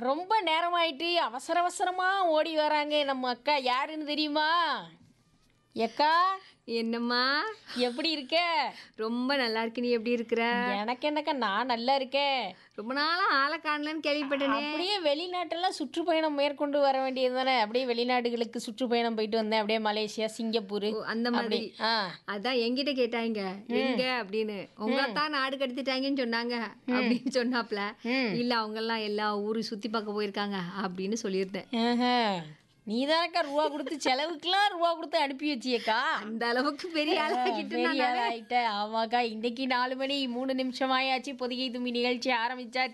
ரொம்ப நேரமாயிட்டு அவசர அவசரமா ஓடி வராங்க நம்ம அக்கா. யாருன்னு தெரியுமா? எக்கா, என்னம்மா எப்படி இருக்க? ரொம்ப நல்லா இருக்கு. நீ எப்படி இருக்கிற? எனக்கு என்னக்கா, நான் நல்லா இருக்கேன். ரொம்ப நாளா ஆளை காணலன்னு கேள்விப்பட்டேனே. அப்படியே வெளிநாட்டெல்லாம் சுற்றுப்பயணம் மேற்கொண்டு வர வேண்டியது தானே. அப்படியே வெளிநாடுகளுக்கு சுற்றுப்பயணம் போயிட்டு வந்தேன். அப்படியே மலேசியா, சிங்கப்பூர் ஓ, அந்த மாதிரி. ஆ. அதான் என்கிட்ட கேட்டாங்க எங்க அப்படின்னு. உங்களைத்தான் நாடு கடத்திட்டாங்கன்னு சொன்னாங்க அப்படின்னு சொன்னாப்ல. இல்ல அவங்க எல்லாம் எல்லா ஊரு சுத்தி பார்க்க போயிருக்காங்க அப்படின்னு சொல்லியிருந்தேன். ஆஹா. நீ தானக்கா ரூபா கொடுத்து செலவுக்குலாம் ரூபா கொடுத்து அனுப்பி வச்சியக்கா. அந்த அளவுக்கு பெரிய ஆளாகிட்டு பெரிய ஆளாயிட்ட. ஆமாக்கா, இன்னைக்கு 4 மணி 3 நிமிஷம் ஆயாச்சு. பொதிகை தும்பி நிகழ்ச்சி ஆரம்பிச்சாச்சு.